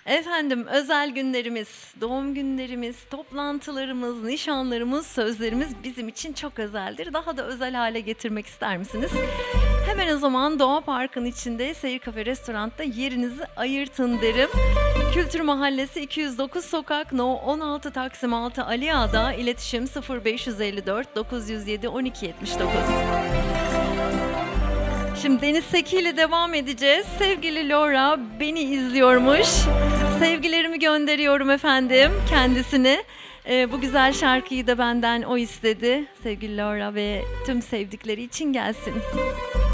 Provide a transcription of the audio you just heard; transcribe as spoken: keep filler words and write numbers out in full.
Efendim, özel günlerimiz, doğum günlerimiz, toplantılarımız, nişanlarımız, sözlerimiz bizim için çok özeldir. Daha da özel hale getirmek ister misiniz? Hemen o zaman Doğa Park'ın içinde Seyir Kafe Restorant'ta yerinizi ayırtın derim. Kültür Mahallesi iki yüz dokuz Sokak No on altı Taksim altı Ali Ağa'da, iletişim sıfır beş yüz elli dört dokuz yüz yedi on iki yetmiş dokuz. Şimdi Deniz Seki ile devam edeceğiz. Sevgili Laura beni izliyormuş. Sevgilerimi gönderiyorum efendim kendisine. Ee, bu güzel şarkıyı da benden o istedi. Sevgili Laura ve tüm sevdikleri için gelsin.